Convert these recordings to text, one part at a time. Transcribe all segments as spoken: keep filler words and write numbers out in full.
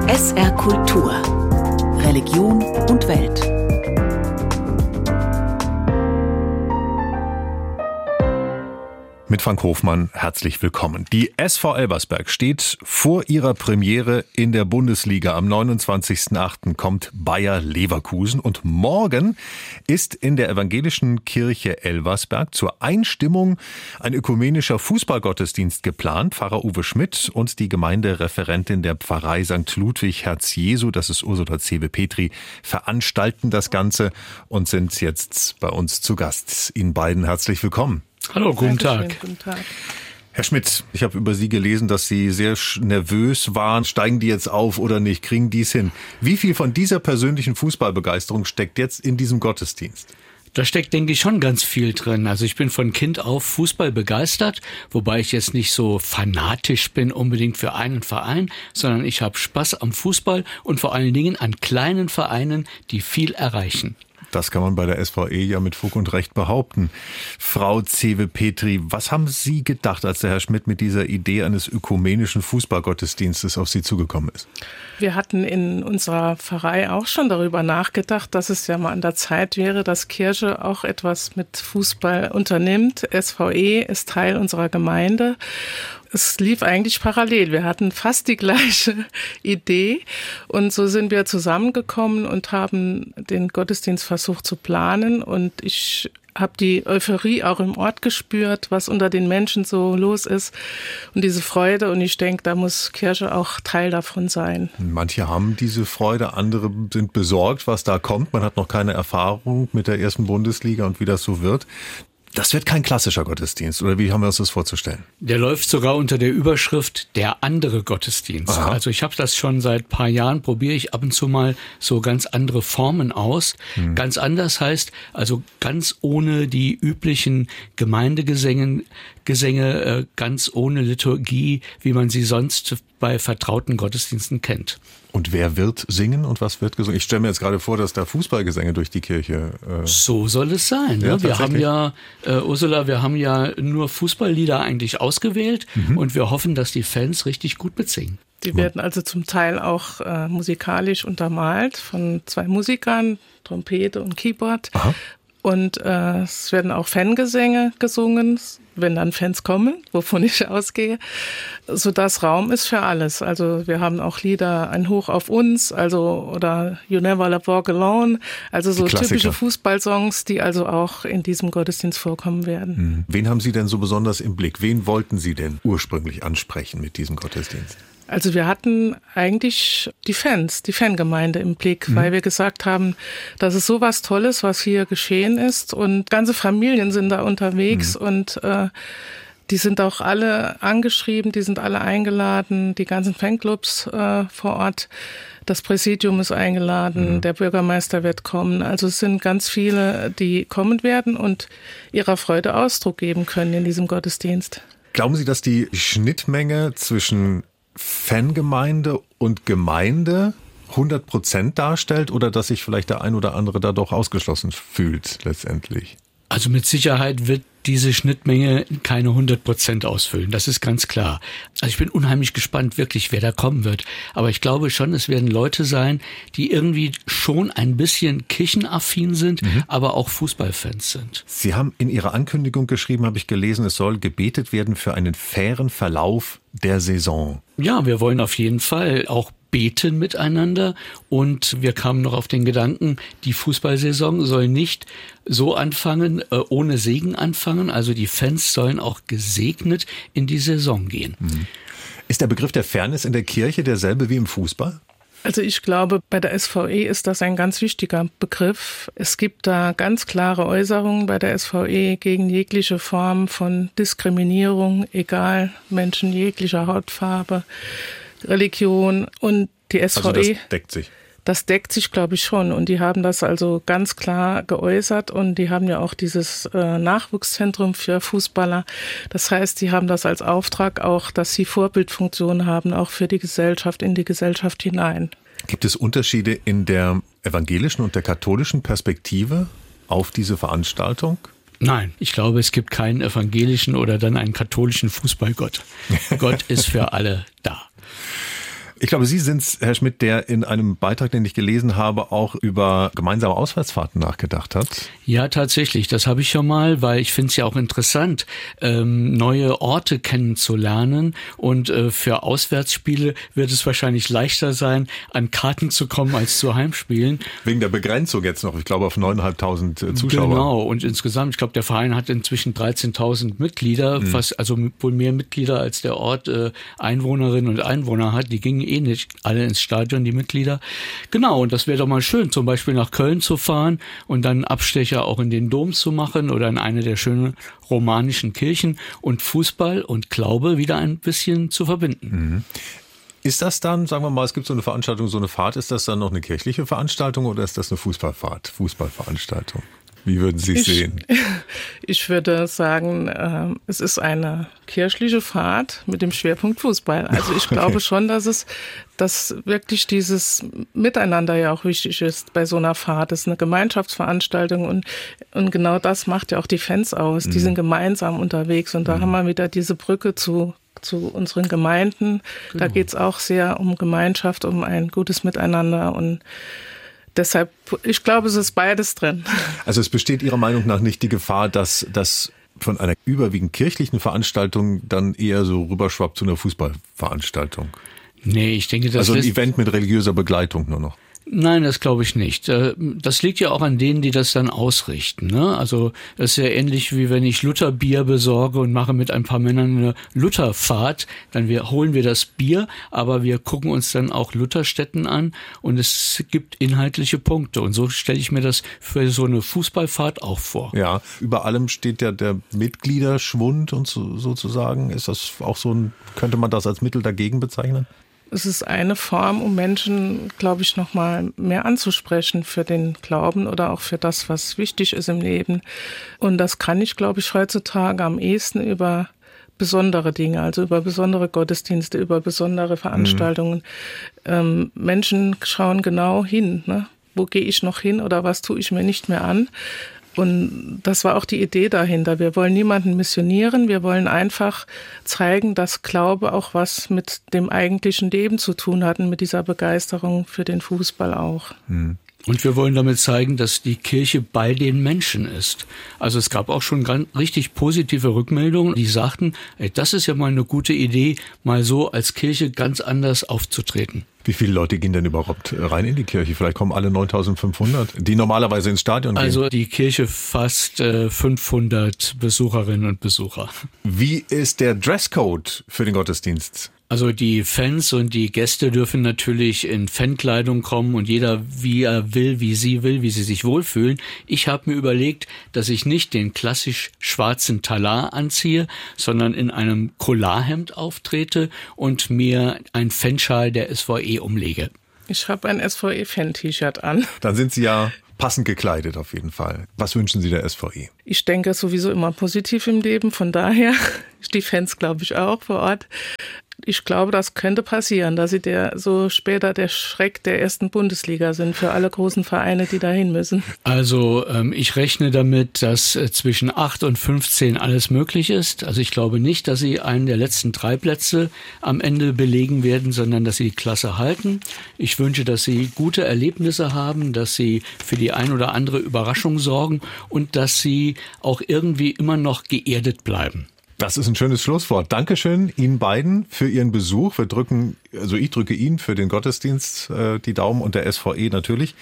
S R Kultur. Religion und Welt. Mit Frank Hofmann herzlich willkommen. Die S V Elversberg steht vor ihrer Premiere in der Bundesliga. Am neunundzwanzigsten achten kommt Bayer Leverkusen und morgen ist in der evangelischen Kirche Elversberg zur Einstimmung ein ökumenischer Fußballgottesdienst geplant. Pfarrer Uwe Schmidt und die Gemeindereferentin der Pfarrei Sankt Ludwig Herz Jesu, das ist Ursula Cewe-Petri, veranstalten das Ganze und sind jetzt bei uns zu Gast. Ihnen beiden herzlich willkommen. Hallo, guten Tag. Guten Tag. Herr Schmidt, ich habe über Sie gelesen, dass Sie sehr nervös waren. Steigen die jetzt auf oder nicht? Kriegen die es hin? Wie viel von dieser persönlichen Fußballbegeisterung steckt jetzt in diesem Gottesdienst? Da steckt, denke ich, schon ganz viel drin. Also ich bin von Kind auf Fußball begeistert, wobei ich jetzt nicht so fanatisch bin unbedingt für einen Verein, sondern ich habe Spaß am Fußball und vor allen Dingen an kleinen Vereinen, die viel erreichen. Das kann man bei der S V E ja mit Fug und Recht behaupten. Frau Cewe-Petri, was haben Sie gedacht, als der Herr Schmidt mit dieser Idee eines ökumenischen Fußballgottesdienstes auf Sie zugekommen ist? Wir hatten in unserer Pfarrei auch schon darüber nachgedacht, dass es ja mal an der Zeit wäre, dass Kirche auch etwas mit Fußball unternimmt. S V E ist Teil unserer Gemeinde. Es lief eigentlich parallel. Wir hatten fast die gleiche Idee und so sind wir zusammengekommen und haben den Gottesdienst versucht zu planen und ich habe die Euphorie auch im Ort gespürt, was unter den Menschen so los ist und diese Freude und ich denke, da muss Kirche auch Teil davon sein. Manche haben diese Freude, andere sind besorgt, was da kommt. Man hat noch keine Erfahrung mit der ersten Bundesliga und wie das so wird. Das wird kein klassischer Gottesdienst, oder wie haben wir uns das vorzustellen? Der läuft sogar unter der Überschrift Der andere Gottesdienst. Aha. Also ich habe das schon seit ein paar Jahren, probiere ich ab und zu mal so ganz andere Formen aus. Hm. Ganz anders heißt, also ganz ohne die üblichen Gemeindegesänge, Gesänge, äh, ganz ohne Liturgie, wie man sie sonst bei vertrauten Gottesdiensten kennt. Und wer wird singen und was wird gesungen? Ich stelle mir jetzt gerade vor, dass da Fußballgesänge durch die Kirche... Äh so soll es sein. Ja, ne? Wir haben ja, äh, Ursula, wir haben ja nur Fußballlieder eigentlich ausgewählt mhm. und wir hoffen, dass die Fans richtig gut mitsingen. Die werden also zum Teil auch äh, musikalisch untermalt von zwei Musikern, Trompete und Keyboard. Aha. Und äh, es werden auch Fangesänge gesungen, wenn dann Fans kommen, wovon ich ausgehe, sodass Raum ist für alles. Also wir haben auch Lieder, ein Hoch auf uns, also oder You Never Walk Alone, also so typische Fußballsongs, die also auch in diesem Gottesdienst vorkommen werden. Mhm. Wen haben Sie denn so besonders im Blick? Wen wollten Sie denn ursprünglich ansprechen mit diesem Gottesdienst? Also wir hatten eigentlich die Fans, die Fangemeinde im Blick, mhm. weil wir gesagt haben, das ist so was Tolles, was hier geschehen ist und ganze Familien sind da unterwegs mhm. und äh, die sind auch alle angeschrieben, die sind alle eingeladen, die ganzen Fanclubs äh, vor Ort. Das Präsidium ist eingeladen, mhm. der Bürgermeister wird kommen. Also es sind ganz viele, die kommen werden und ihrer Freude Ausdruck geben können in diesem Gottesdienst. Glauben Sie, dass die Schnittmenge zwischen Fangemeinde und Gemeinde hundert Prozent darstellt oder dass sich vielleicht der ein oder andere da doch ausgeschlossen fühlt letztendlich? Also mit Sicherheit wird diese Schnittmenge keine hundert Prozent ausfüllen, das ist ganz klar. Also ich bin unheimlich gespannt, wirklich, wer da kommen wird. Aber ich glaube schon, es werden Leute sein, die irgendwie schon ein bisschen kirchenaffin sind, mhm. aber auch Fußballfans sind. Sie haben in Ihrer Ankündigung geschrieben, habe ich gelesen, es soll gebetet werden für einen fairen Verlauf der Saison. Ja, wir wollen auf jeden Fall auch beten miteinander und wir kamen noch auf den Gedanken, die Fußballsaison soll nicht so anfangen, äh, ohne Segen anfangen, also die Fans sollen auch gesegnet in die Saison gehen. Mhm. Ist der Begriff der Fairness in der Kirche derselbe wie im Fußball? Also ich glaube, bei der S V E ist das ein ganz wichtiger Begriff. Es gibt da ganz klare Äußerungen bei der S V E gegen jegliche Form von Diskriminierung, egal Menschen jeglicher Hautfarbe, Religion und die S V E. Also das deckt sich. Das deckt sich, glaube ich, schon. Und die haben das also ganz klar geäußert. Und die haben ja auch dieses äh, Nachwuchszentrum für Fußballer. Das heißt, die haben das als Auftrag auch, dass sie Vorbildfunktion haben, auch für die Gesellschaft, in die Gesellschaft hinein. Gibt es Unterschiede in der evangelischen und der katholischen Perspektive auf diese Veranstaltung? Nein, ich glaube, es gibt keinen evangelischen oder dann einen katholischen Fußballgott. Gott ist für alle da. Ich glaube, Sie sind es, Herr Schmidt, der in einem Beitrag, den ich gelesen habe, auch über gemeinsame Auswärtsfahrten nachgedacht hat. Ja, tatsächlich. Das habe ich schon mal, weil ich finde es ja auch interessant, ähm, neue Orte kennenzulernen. Und äh, für Auswärtsspiele wird es wahrscheinlich leichter sein, an Karten zu kommen als zu Heimspielen. Wegen der Begrenzung jetzt noch, ich glaube, auf neuntausendfünfhundert Zuschauer. Genau. Und insgesamt, ich glaube, der Verein hat inzwischen dreizehntausend Mitglieder, mhm. fast, also wohl mehr Mitglieder als der Ort äh, Einwohnerinnen und Einwohner hat. Die gingen eh nicht alle ins Stadion, die Mitglieder. Genau, und das wäre doch mal schön, zum Beispiel nach Köln zu fahren und dann Abstecher auch in den Dom zu machen oder in eine der schönen romanischen Kirchen und Fußball und Glaube wieder ein bisschen zu verbinden. Mhm. Ist das dann, sagen wir mal, es gibt so eine Veranstaltung, so eine Fahrt, ist das dann noch eine kirchliche Veranstaltung oder ist das eine Fußballfahrt, Fußballveranstaltung? Wie würden Sie es sehen? Ich würde sagen, äh, es ist eine kirchliche Fahrt mit dem Schwerpunkt Fußball. Also ich okay. glaube schon, dass es, dass wirklich dieses Miteinander ja auch wichtig ist bei so einer Fahrt. Es ist eine Gemeinschaftsveranstaltung und, und genau das macht ja auch die Fans aus. Mhm. Die sind gemeinsam unterwegs und da mhm. haben wir wieder diese Brücke zu zu unseren Gemeinden. Genau. Da geht es auch sehr um Gemeinschaft, um ein gutes Miteinander und deshalb, ich glaube, es ist beides drin. Also es besteht Ihrer Meinung nach nicht die Gefahr, dass das von einer überwiegend kirchlichen Veranstaltung dann eher so rüberschwappt zu einer Fußballveranstaltung? Nee, ich denke, das Also ein Event mit religiöser Begleitung nur noch. Nein, das glaube ich nicht. Das liegt ja auch an denen, die das dann ausrichten. Ne? Also das ist ja ähnlich wie wenn ich Lutherbier besorge und mache mit ein paar Männern eine Lutherfahrt, dann wir, holen wir das Bier, aber wir gucken uns dann auch Lutherstätten an und es gibt inhaltliche Punkte. Und so stelle ich mir das für so eine Fußballfahrt auch vor. Ja, über allem steht ja der Mitgliederschwund und so, sozusagen. Ist das auch so ein, könnte man das als Mittel dagegen bezeichnen? Es ist eine Form, um Menschen, glaube ich, noch mal mehr anzusprechen für den Glauben oder auch für das, was wichtig ist im Leben. Und das kann ich, glaube ich, heutzutage am ehesten über besondere Dinge, also über besondere Gottesdienste, über besondere Veranstaltungen. Mhm. Ähm, Menschen schauen genau hin, ne? Wo gehe ich noch hin oder was tue ich mir nicht mehr an? Und das war auch die Idee dahinter. Wir wollen niemanden missionieren, wir wollen einfach zeigen, dass Glaube auch was mit dem eigentlichen Leben zu tun hat und mit dieser Begeisterung für den Fußball auch. Hm. Und wir wollen damit zeigen, dass die Kirche bei den Menschen ist. Also es gab auch schon ganz richtig positive Rückmeldungen, die sagten, ey, das ist ja mal eine gute Idee, mal so als Kirche ganz anders aufzutreten. Wie viele Leute gehen denn überhaupt rein in die Kirche? Vielleicht kommen alle neuntausendfünfhundert, die normalerweise ins Stadion gehen. Also die Kirche fast äh, fünfhundert Besucherinnen und Besucher. Wie ist der Dresscode für den Gottesdienst? Also die Fans und die Gäste dürfen natürlich in Fankleidung kommen und jeder wie er will, wie sie will, wie sie sich wohlfühlen. Ich habe mir überlegt, dass ich nicht den klassisch schwarzen Talar anziehe, sondern in einem Collarhemd auftrete und mir ein Fanschal der S V E umlege. Ich habe ein S V E-Fan-T-Shirt an. Dann sind Sie ja passend gekleidet auf jeden Fall. Was wünschen Sie der S V E? Ich denke sowieso immer positiv im Leben, von daher, die Fans glaube ich auch vor Ort. Ich glaube, das könnte passieren, dass sie der, so später der Schreck der ersten Bundesliga sind für alle großen Vereine, die dahin müssen. Also ähm, ich rechne damit, dass äh, zwischen acht und fünfzehn alles möglich ist. Also ich glaube nicht, dass sie einen der letzten drei Plätze am Ende belegen werden, sondern dass sie die Klasse halten. Ich wünsche, dass sie gute Erlebnisse haben, dass sie für die ein oder andere Überraschung sorgen und dass sie auch irgendwie immer noch geerdet bleiben. Das ist ein schönes Schlusswort. Dankeschön Ihnen beiden für Ihren Besuch. Wir drücken, also ich drücke Ihnen für den Gottesdienst äh, die Daumen und der S V E natürlich.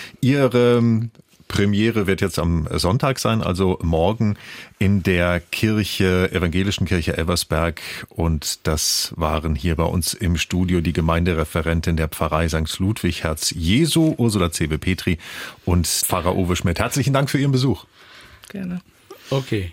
Ihre Premiere wird jetzt am Sonntag sein, also morgen in der Kirche, Evangelischen Kirche Elversberg. Und das waren hier bei uns im Studio die Gemeindereferentin der Pfarrei Sankt Ludwig, Herz Jesu, Ursula Zebe-Petri und Pfarrer Uwe Schmidt. Herzlichen Dank für Ihren Besuch. Gerne. Okay.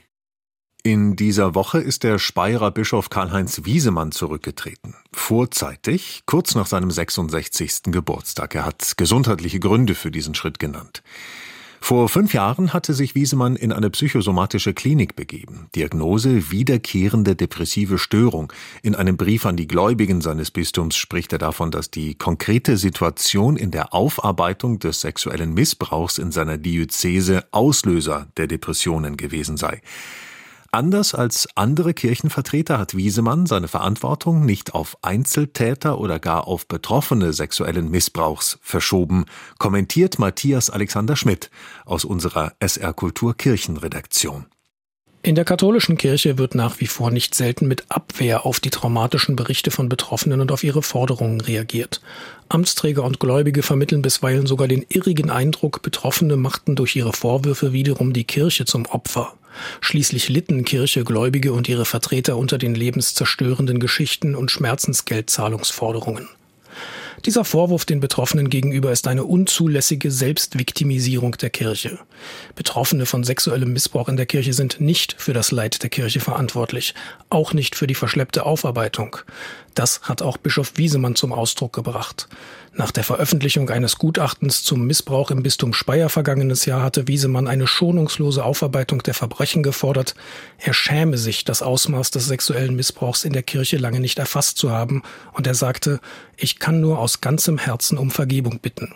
In dieser Woche ist der Speyerer Bischof Karl-Heinz Wiesemann zurückgetreten. Vorzeitig, kurz nach seinem sechsundsechzigsten Geburtstag. Er hat gesundheitliche Gründe für diesen Schritt genannt. Vor fünf Jahren hatte sich Wiesemann in eine psychosomatische Klinik begeben. Diagnose wiederkehrende depressive Störung. In einem Brief an die Gläubigen seines Bistums spricht er davon, dass die konkrete Situation in der Aufarbeitung des sexuellen Missbrauchs in seiner Diözese Auslöser der Depressionen gewesen sei. Anders als andere Kirchenvertreter hat Wiesemann seine Verantwortung nicht auf Einzeltäter oder gar auf Betroffene sexuellen Missbrauchs verschoben, kommentiert Matthias Alexander Schmidt aus unserer S R Kultur Kirchenredaktion. In der katholischen Kirche wird nach wie vor nicht selten mit Abwehr auf die traumatischen Berichte von Betroffenen und auf ihre Forderungen reagiert. Amtsträger und Gläubige vermitteln bisweilen sogar den irrigen Eindruck, Betroffene machten durch ihre Vorwürfe wiederum die Kirche zum Opfer. Schließlich litten Kirche, Gläubige und ihre Vertreter unter den lebenszerstörenden Geschichten und Schmerzensgeldzahlungsforderungen. Dieser Vorwurf den Betroffenen gegenüber ist eine unzulässige Selbstviktimisierung der Kirche. Betroffene von sexuellem Missbrauch in der Kirche sind nicht für das Leid der Kirche verantwortlich, auch nicht für die verschleppte Aufarbeitung. Das hat auch Bischof Wiesemann zum Ausdruck gebracht. Nach der Veröffentlichung eines Gutachtens zum Missbrauch im Bistum Speyer vergangenes Jahr hatte Wiesemann eine schonungslose Aufarbeitung der Verbrechen gefordert. Er schäme sich, das Ausmaß des sexuellen Missbrauchs in der Kirche lange nicht erfasst zu haben. Und er sagte, ich kann nur aus ganzem Herzen um Vergebung bitten.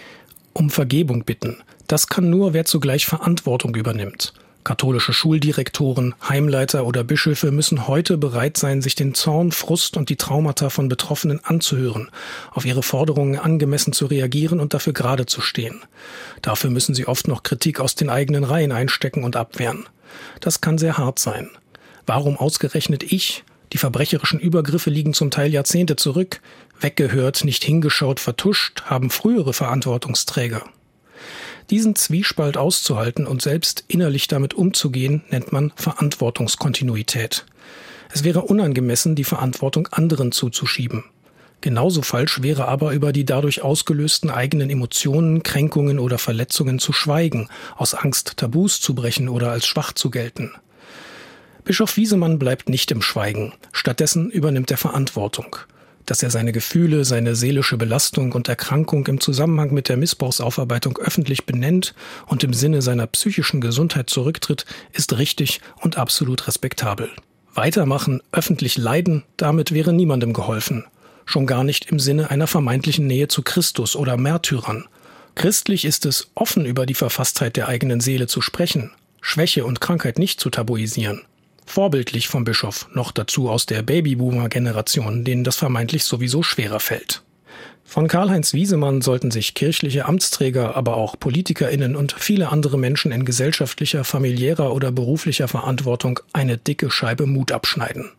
Um Vergebung bitten, das kann nur, wer zugleich Verantwortung übernimmt. Katholische Schuldirektoren, Heimleiter oder Bischöfe müssen heute bereit sein, sich den Zorn, Frust und die Traumata von Betroffenen anzuhören, auf ihre Forderungen angemessen zu reagieren und dafür gerade zu stehen. Dafür müssen sie oft noch Kritik aus den eigenen Reihen einstecken und abwehren. Das kann sehr hart sein. Warum ausgerechnet ich? Die verbrecherischen Übergriffe liegen zum Teil Jahrzehnte zurück. Weggehört, nicht hingeschaut, vertuscht, haben frühere Verantwortungsträger. Diesen Zwiespalt auszuhalten und selbst innerlich damit umzugehen, nennt man Verantwortungskontinuität. Es wäre unangemessen, die Verantwortung anderen zuzuschieben. Genauso falsch wäre aber, über die dadurch ausgelösten eigenen Emotionen, Kränkungen oder Verletzungen zu schweigen, aus Angst Tabus zu brechen oder als schwach zu gelten. Bischof Wiesemann bleibt nicht im Schweigen. Stattdessen übernimmt er Verantwortung. Dass er seine Gefühle, seine seelische Belastung und Erkrankung im Zusammenhang mit der Missbrauchsaufarbeitung öffentlich benennt und im Sinne seiner psychischen Gesundheit zurücktritt, ist richtig und absolut respektabel. Weitermachen, öffentlich leiden, damit wäre niemandem geholfen. Schon gar nicht im Sinne einer vermeintlichen Nähe zu Christus oder Märtyrern. Christlich ist es, offen über die Verfasstheit der eigenen Seele zu sprechen, Schwäche und Krankheit nicht zu tabuisieren. Vorbildlich vom Bischof, noch dazu aus der Babyboomer-Generation, denen das vermeintlich sowieso schwerer fällt. Von Karl-Heinz Wiesemann sollten sich kirchliche Amtsträger, aber auch PolitikerInnen und viele andere Menschen in gesellschaftlicher, familiärer oder beruflicher Verantwortung eine dicke Scheibe Mut abschneiden.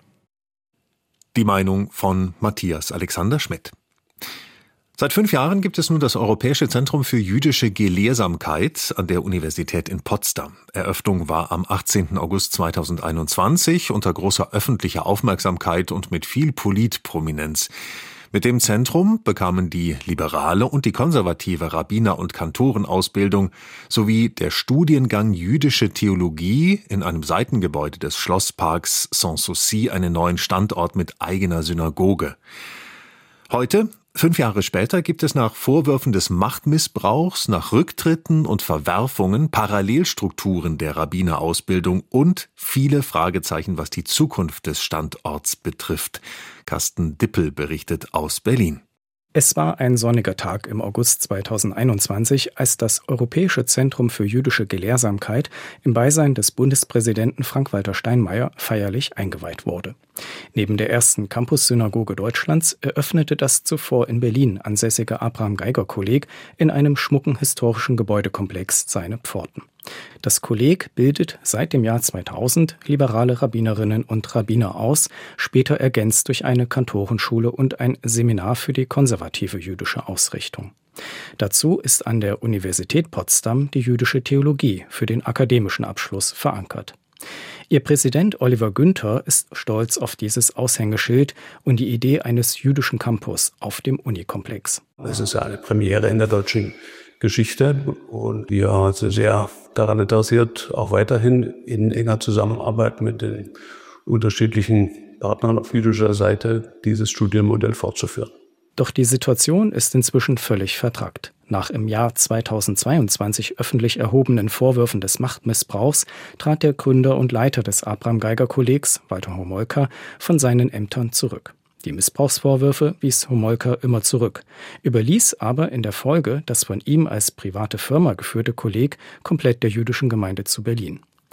Die Meinung von Matthias Alexander Schmidt. Seit fünf Jahren gibt es nun das Europäische Zentrum für jüdische Gelehrsamkeit an der Universität in Potsdam. Eröffnung war am achtzehnten August zweitausendeinundzwanzig unter großer öffentlicher Aufmerksamkeit und mit viel Politprominenz. Mit dem Zentrum bekamen die liberale und die konservative Rabbiner- und Kantorenausbildung sowie der Studiengang Jüdische Theologie in einem Seitengebäude des Schlossparks Sanssouci einen neuen Standort mit eigener Synagoge. Heute, fünf Jahre später, gibt es nach Vorwürfen des Machtmissbrauchs, nach Rücktritten und Verwerfungen Parallelstrukturen der Rabbinerausbildung und viele Fragezeichen, was die Zukunft des Standorts betrifft. Carsten Dippel berichtet aus Berlin. Es war ein sonniger Tag im August zweitausendeinundzwanzig, als das Europäische Zentrum für jüdische Gelehrsamkeit im Beisein des Bundespräsidenten Frank-Walter Steinmeier feierlich eingeweiht wurde. Neben der ersten Campus-Synagoge Deutschlands eröffnete das zuvor in Berlin ansässige Abraham-Geiger-Kolleg in einem schmucken historischen Gebäudekomplex seine Pforten. Das Kolleg bildet seit dem Jahr zweitausend liberale Rabbinerinnen und Rabbiner aus, später ergänzt durch eine Kantorenschule und ein Seminar für die konservative jüdische Ausrichtung. Dazu ist an der Universität Potsdam die jüdische Theologie für den akademischen Abschluss verankert. Ihr Präsident Oliver Günther ist stolz auf dieses Aushängeschild und die Idee eines jüdischen Campus auf dem Unikomplex. Es ist eine Premiere in der deutschen Geschichte und wir sind sehr daran interessiert, auch weiterhin in enger Zusammenarbeit mit den unterschiedlichen Partnern auf jüdischer Seite dieses Studienmodell fortzuführen. Doch die Situation ist inzwischen völlig vertrackt. Nach im Jahr zweitausendzweiundzwanzig öffentlich erhobenen Vorwürfen des Machtmissbrauchs trat der Gründer und Leiter des Abraham-Geiger-Kollegs, Walter Homolka, von seinen Ämtern zurück. Die Missbrauchsvorwürfe wies Homolka immer zurück, überließ aber in der Folge das von ihm als private Firma geführte Kolleg komplett der jüdischen Gemeinde zu Berlin.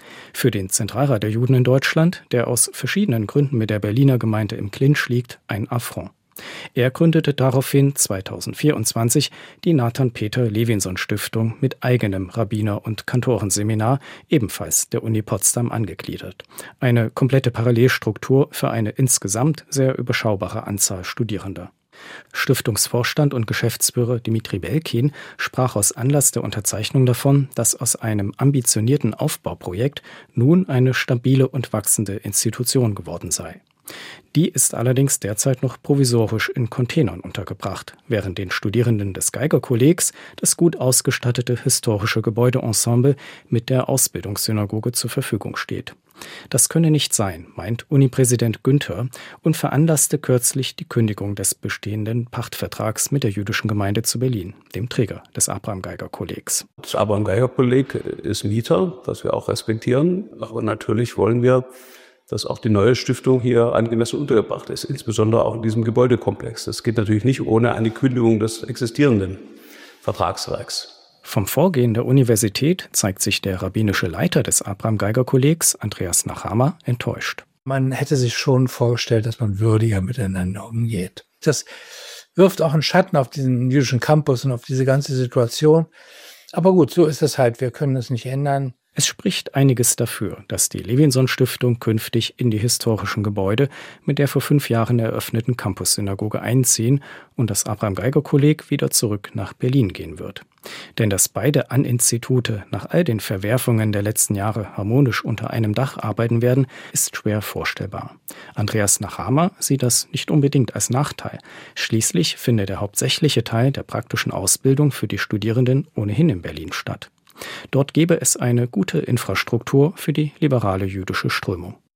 Für den Zentralrat der Juden in Deutschland, der aus verschiedenen Gründen mit der Berliner Gemeinde im Clinch liegt, ein Affront. Er gründete daraufhin zweitausendvierundzwanzig die Nathan-Peter-Levinson-Stiftung mit eigenem Rabbiner- und Kantorenseminar, ebenfalls der Uni Potsdam angegliedert. Eine komplette Parallelstruktur für eine insgesamt sehr überschaubare Anzahl Studierender. Stiftungsvorstand und Geschäftsführer Dimitri Belkin sprach aus Anlass der Unterzeichnung davon, dass aus einem ambitionierten Aufbauprojekt nun eine stabile und wachsende Institution geworden sei. Die ist allerdings derzeit noch provisorisch in Containern untergebracht, während den Studierenden des Geigerkollegs das gut ausgestattete historische Gebäudeensemble mit der Ausbildungssynagoge zur Verfügung steht. Das könne nicht sein, meint Unipräsident Günther und veranlasste kürzlich die Kündigung des bestehenden Pachtvertrags mit der jüdischen Gemeinde zu Berlin, dem Träger des Abraham-Geiger-Kollegs. Das Abraham-Geiger-Kolleg ist Mieter, was wir auch respektieren, aber natürlich wollen wir, dass auch die neue Stiftung hier angemessen untergebracht ist, insbesondere auch in diesem Gebäudekomplex. Das geht natürlich nicht ohne eine Kündigung des existierenden Vertragswerks. Vom Vorgehen der Universität zeigt sich der rabbinische Leiter des Abraham-Geiger-Kollegs, Andreas Nachama, enttäuscht. Man hätte sich schon vorgestellt, dass man würdiger miteinander umgeht. Das wirft auch einen Schatten auf diesen jüdischen Campus und auf diese ganze Situation. Aber gut, so ist es halt. Wir können es nicht ändern. Es spricht einiges dafür, dass die Levinson-Stiftung künftig in die historischen Gebäude mit der vor fünf Jahren eröffneten Campus-Synagoge einziehen und das Abraham-Geiger-Kolleg wieder zurück nach Berlin gehen wird. Denn dass beide An-Institute nach all den Verwerfungen der letzten Jahre harmonisch unter einem Dach arbeiten werden, ist schwer vorstellbar. Andreas Nachama sieht das nicht unbedingt als Nachteil. Schließlich findet der hauptsächliche Teil der praktischen Ausbildung für die Studierenden ohnehin in Berlin statt. Dort gäbe es eine gute Infrastruktur für die liberale jüdische Strömung.